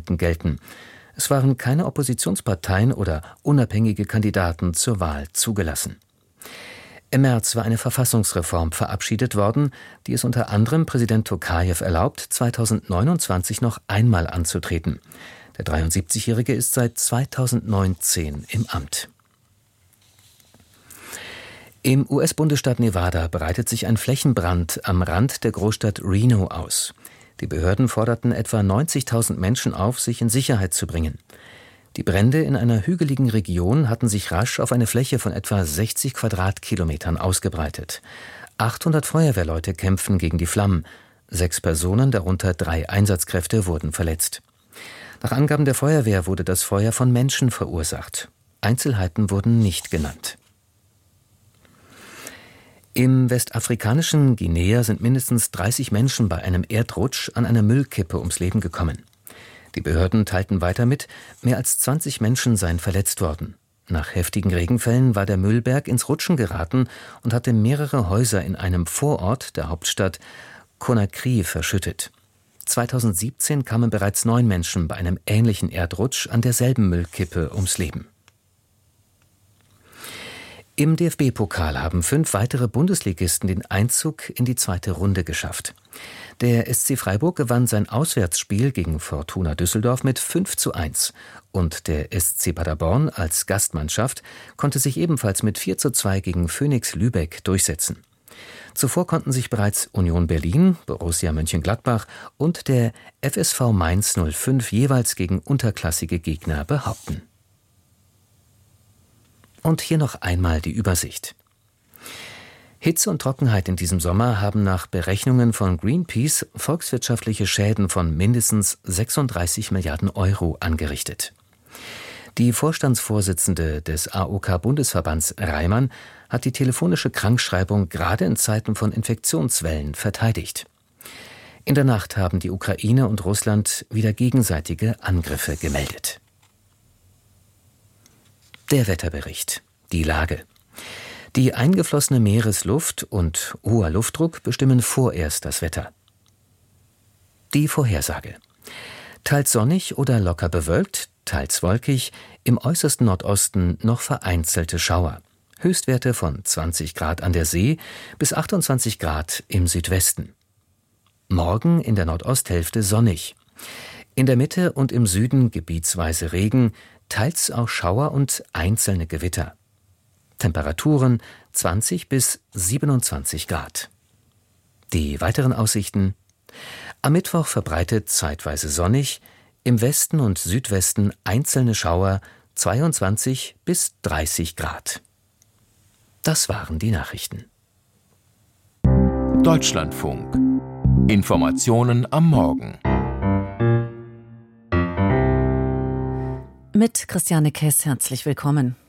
Präsidenten gelten. Es waren keine Oppositionsparteien oder unabhängige Kandidaten zur Wahl zugelassen. Im März war eine Verfassungsreform verabschiedet worden, die es unter anderem Präsident Tokajew erlaubt, 2029 noch einmal anzutreten. Der 73-Jährige ist seit 2019 im Amt. Im US-Bundesstaat Nevada breitet sich ein Flächenbrand am Rand der Großstadt Reno aus. Die Behörden forderten etwa 90.000 Menschen auf, sich in Sicherheit zu bringen. Die Brände in einer hügeligen Region hatten sich rasch auf eine Fläche von etwa 60 Quadratkilometern ausgebreitet. 800 Feuerwehrleute kämpfen gegen die Flammen. 6 Personen, darunter 3 Einsatzkräfte, wurden verletzt. Nach Angaben der Feuerwehr wurde das Feuer von Menschen verursacht. Einzelheiten wurden nicht genannt. Im westafrikanischen Guinea sind mindestens 30 Menschen bei einem Erdrutsch an einer Müllkippe ums Leben gekommen. Die Behörden teilten weiter mit, mehr als 20 Menschen seien verletzt worden. Nach heftigen Regenfällen war der Müllberg ins Rutschen geraten und hatte mehrere Häuser in einem Vorort der Hauptstadt Conakry verschüttet. 2017 kamen bereits 9 Menschen bei einem ähnlichen Erdrutsch an derselben Müllkippe ums Leben. Im DFB-Pokal haben 5 weitere Bundesligisten den Einzug in die zweite Runde geschafft. Der SC Freiburg gewann sein Auswärtsspiel gegen Fortuna Düsseldorf mit 5:1 und der SC Paderborn als Gastmannschaft konnte sich ebenfalls mit 4:2 gegen Phoenix Lübeck durchsetzen. Zuvor konnten sich bereits Union Berlin, Borussia Mönchengladbach und der FSV Mainz 05 jeweils gegen unterklassige Gegner behaupten. Und hier noch einmal die Übersicht. Hitze und Trockenheit in diesem Sommer haben nach Berechnungen von Greenpeace volkswirtschaftliche Schäden von mindestens 36 Milliarden Euro angerichtet. Die Vorstandsvorsitzende des AOK-Bundesverbands Reimann hat die telefonische Krankschreibung gerade in Zeiten von Infektionswellen verteidigt. In der Nacht haben die Ukraine und Russland wieder gegenseitige Angriffe gemeldet. Der Wetterbericht. Die Lage. Die eingeflossene Meeresluft und hoher Luftdruck bestimmen vorerst das Wetter. Die Vorhersage. Teils sonnig oder locker bewölkt, teils wolkig, im äußersten Nordosten noch vereinzelte Schauer. Höchstwerte von 20 Grad an der See bis 28 Grad im Südwesten. Morgen in der Nordosthälfte sonnig. In der Mitte und im Süden gebietsweise Regen, teils auch Schauer und einzelne Gewitter. Temperaturen 20 bis 27 Grad. Die weiteren Aussichten: Am Mittwoch verbreitet zeitweise sonnig, im Westen und Südwesten einzelne Schauer 22 bis 30 Grad. Das waren die Nachrichten. Deutschlandfunk. Informationen am Morgen. Mit Christiane Kess, herzlich willkommen.